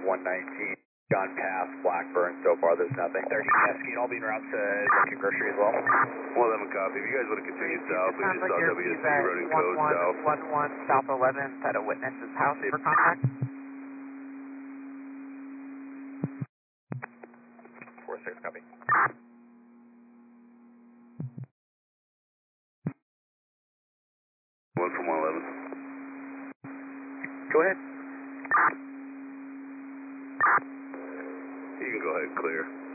119. Gone past Blackburn. So far, there's nothing. 30 Cascade, I'll be en route to Dunkin' Grocery as well. 111 copy. If you guys want to continue south, we just saw WSC running code south. 1111 South 11 at a witness's house for contact. 4-6, copy. One from 111. Go ahead. You can go ahead and clear.